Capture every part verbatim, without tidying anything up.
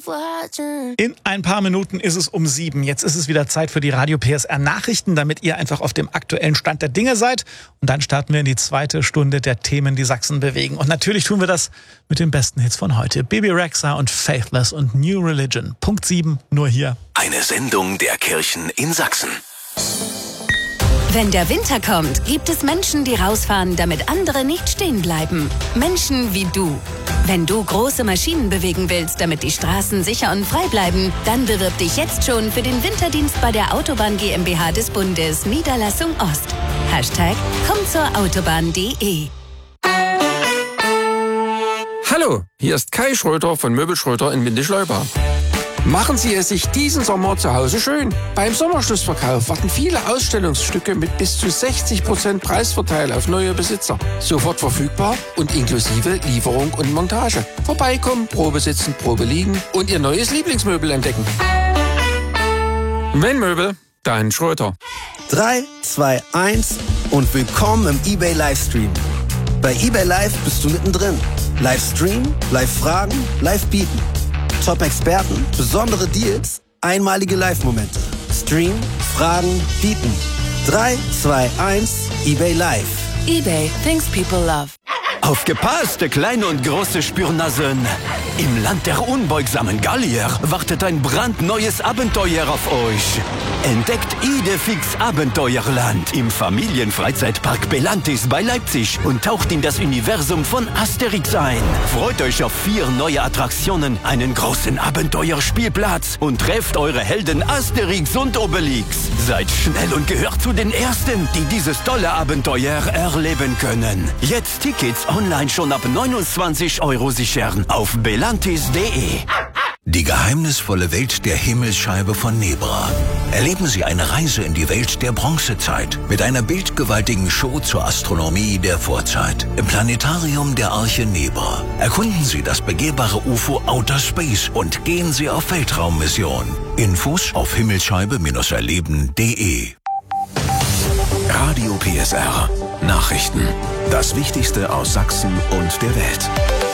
In ein paar Minuten ist es um sieben. Jetzt ist es wieder Zeit für die Radio P S R Nachrichten, damit ihr einfach auf dem aktuellen Stand der Dinge seid. Und dann starten wir in die zweite Stunde der Themen, die Sachsen bewegen. Und natürlich tun wir das mit den besten Hits von heute. Bebe Rexha und Faithless und New Religion. Punkt sieben, nur hier. Eine Sendung der Kirchen in Sachsen. Wenn der Winter kommt, gibt es Menschen, die rausfahren, damit andere nicht stehen bleiben. Menschen wie du. Wenn du große Maschinen bewegen willst, damit die Straßen sicher und frei bleiben, dann bewirb dich jetzt schon für den Winterdienst bei der Autobahn GmbH des Bundes, Niederlassung Ost. Hashtag komm zur Autobahn punkt de. Hallo, hier ist Kai Schröter von Möbel Schröter in Windischleuba. Machen Sie es sich diesen Sommer zu Hause schön. Beim Sommerschlussverkauf warten viele Ausstellungsstücke mit bis zu sechzig Prozent Preisvorteil auf neue Besitzer. Sofort verfügbar und inklusive Lieferung und Montage. Vorbeikommen, Probe sitzen, Probe liegen und Ihr neues Lieblingsmöbel entdecken. Wenn Möbel, dann Schröter. drei, zwei, eins und willkommen im eBay Livestream. Bei eBay Live bist du mittendrin. Livestream, Live-Fragen, Live-Bieten. Top-Experten, besondere Deals, einmalige Live-Momente. Stream, Fragen, bieten. drei, zwei, eins, eBay Live. eBay, things people love. Aufgepasst, kleine und große Spürnasen. Im Land der unbeugsamen Gallier wartet ein brandneues Abenteuer auf euch. Entdeckt Idefix Abenteuerland im Familienfreizeitpark Belantis bei Leipzig und taucht in das Universum von Asterix ein. Freut euch auf vier neue Attraktionen, einen großen Abenteuerspielplatz und trefft eure Helden Asterix und Obelix. Seid schnell und gehört zu den Ersten, die dieses tolle Abenteuer erleben können. Jetzt Tickets online schon ab neunundzwanzig Euro sichern auf belantis punkt de. Die geheimnisvolle Welt der Himmelsscheibe von Nebra. Erleben Sie eine Reise in die Welt der Bronzezeit mit einer bildgewaltigen Show zur Astronomie der Vorzeit im Planetarium der Arche Nebra. Erkunden Sie das begehbare U F O Outer Space und gehen Sie auf Weltraummission. Infos auf himmelsscheibe erleben punkt de. Radio P S R Nachrichten. Das Wichtigste aus Sachsen und der Welt.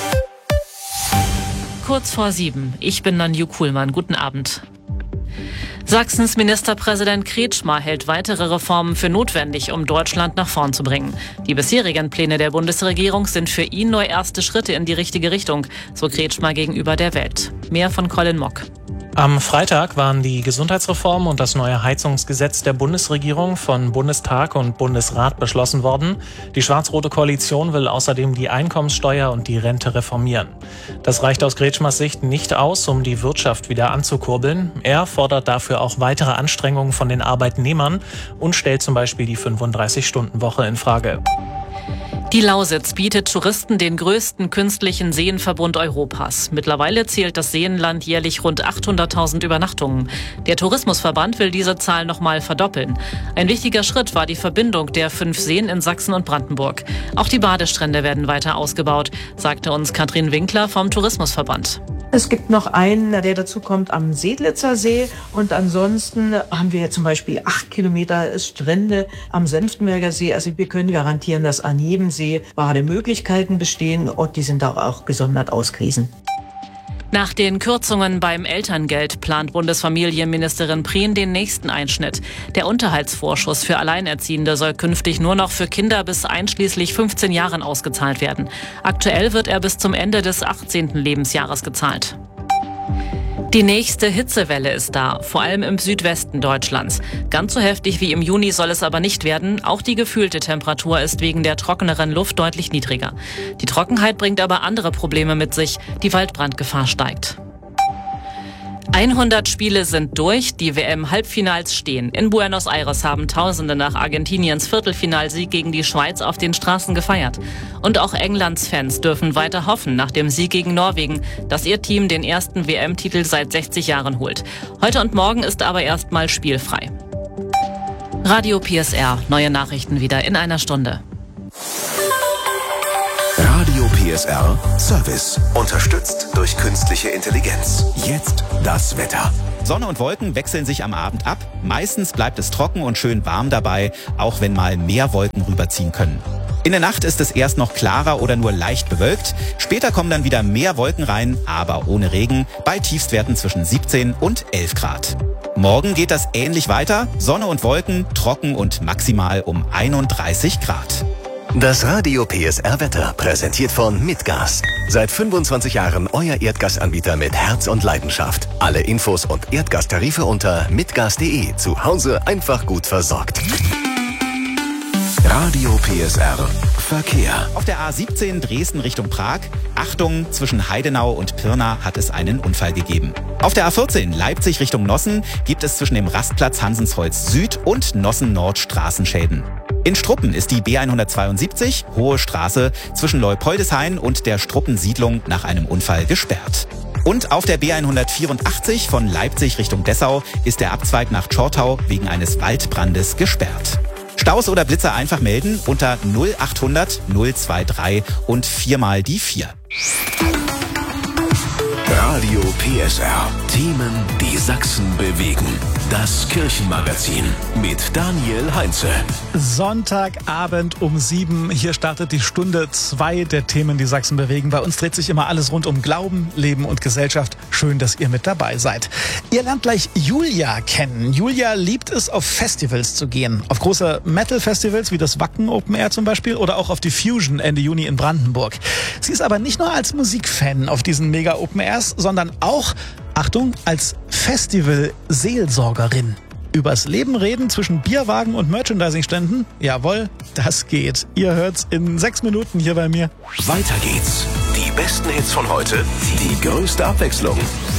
Kurz vor sieben. Ich bin Nanju Kuhlmann. Guten Abend. Sachsens Ministerpräsident Kretschmer hält weitere Reformen für notwendig, um Deutschland nach vorn zu bringen. Die bisherigen Pläne der Bundesregierung sind für ihn nur erste Schritte in die richtige Richtung, so Kretschmer gegenüber der Welt. Mehr von Colin Mock. Am Freitag waren die Gesundheitsreform und das neue Heizungsgesetz der Bundesregierung von Bundestag und Bundesrat beschlossen worden. Die schwarz-rote Koalition will außerdem die Einkommenssteuer und die Rente reformieren. Das reicht aus Kretschmers Sicht nicht aus, um die Wirtschaft wieder anzukurbeln. Er fordert dafür auch weitere Anstrengungen von den Arbeitnehmern und stellt zum Beispiel die fünfunddreißig-Stunden-Woche in Frage. Die Lausitz bietet Touristen den größten künstlichen Seenverbund Europas. Mittlerweile zählt das Seenland jährlich rund achthunderttausend Übernachtungen. Der Tourismusverband will diese Zahl nochmal verdoppeln. Ein wichtiger Schritt war die Verbindung der fünf Seen in Sachsen und Brandenburg. Auch die Badestrände werden weiter ausgebaut, sagte uns Katrin Winkler vom Tourismusverband. Es gibt noch einen, der dazu kommt am Sedlitzer See. Und ansonsten haben wir zum Beispiel acht Kilometer Strände am Senftenberger See. Also wir können garantieren, dass an jedem See Bademöglichkeiten bestehen und die sind auch gesondert ausgewiesen. Nach den Kürzungen beim Elterngeld plant Bundesfamilienministerin Prien den nächsten Einschnitt. Der Unterhaltsvorschuss für Alleinerziehende soll künftig nur noch für Kinder bis einschließlich fünfzehn Jahren ausgezahlt werden. Aktuell wird er bis zum Ende des achtzehnten Lebensjahres gezahlt. Die nächste Hitzewelle ist da, vor allem im Südwesten Deutschlands. Ganz so heftig wie im Juni soll es aber nicht werden. Auch die gefühlte Temperatur ist wegen der trockeneren Luft deutlich niedriger. Die Trockenheit bringt aber andere Probleme mit sich. Die Waldbrandgefahr steigt. hundert Spiele sind durch, die W M-Halbfinals stehen. In Buenos Aires haben Tausende nach Argentiniens Viertelfinalsieg gegen die Schweiz auf den Straßen gefeiert. Und auch Englands Fans dürfen weiter hoffen nach dem Sieg gegen Norwegen, dass ihr Team den ersten W M-Titel seit sechzig Jahren holt. Heute und morgen ist aber erstmal spielfrei. Radio P S R, neue Nachrichten wieder in einer Stunde. Radio P S R Service. Unterstützt durch künstliche Intelligenz. Jetzt das Wetter. Sonne und Wolken wechseln sich am Abend ab. Meistens bleibt es trocken und schön warm dabei, auch wenn mal mehr Wolken rüberziehen können. In der Nacht ist es erst noch klarer oder nur leicht bewölkt. Später kommen dann wieder mehr Wolken rein, aber ohne Regen, bei Tiefstwerten zwischen siebzehn und elf Grad. Morgen geht das ähnlich weiter. Sonne und Wolken, trocken und maximal um einunddreißig Grad. Das Radio P S R Wetter präsentiert von Mitgas. Seit fünfundzwanzig Jahren euer Erdgasanbieter mit Herz und Leidenschaft. Alle Infos und Erdgastarife unter mitgas punkt de. Zu Hause einfach gut versorgt. Radio P S R Verkehr. Auf der A siebzehn Dresden Richtung Prag. Achtung, zwischen Heidenau und Pirna hat es einen Unfall gegeben. Auf der A vierzehn Leipzig Richtung Nossen gibt es zwischen dem Rastplatz Hansensholz Süd und Nossen Nord Straßenschäden. In Struppen ist die B hundertzweiundsiebzig, Hohe Straße, zwischen Leupoldeshain und der Struppensiedlung nach einem Unfall gesperrt. Und auf der B hundertvierundachtzig von Leipzig Richtung Dessau ist der Abzweig nach Tschortau wegen eines Waldbrandes gesperrt. Staus oder Blitzer einfach melden unter null achthundert null dreiundzwanzig und viermal die vier. Radio P S R. Themen, die Sachsen bewegen. Das Kirchenmagazin mit Daniel Heinze. Sonntagabend um sieben. Hier startet die Stunde zwei der Themen, die Sachsen bewegen. Bei uns dreht sich immer alles rund um Glauben, Leben und Gesellschaft. Schön, dass ihr mit dabei seid. Ihr lernt gleich Julia kennen. Julia liebt es, auf Festivals zu gehen. Auf große Metal-Festivals wie das Wacken Open Air zum Beispiel oder auch auf die Fusion Ende Juni in Brandenburg. Sie ist aber nicht nur als Musikfan auf diesen Mega Open Airs, sondern auch, Achtung, als Festival-Seelsorgerin. Übers Leben reden zwischen Bierwagen und Merchandising-Ständen? Jawohl, das geht. Ihr hört's in sechs Minuten hier bei mir. Weiter geht's. Die besten Hits von heute, die größte Abwechslung.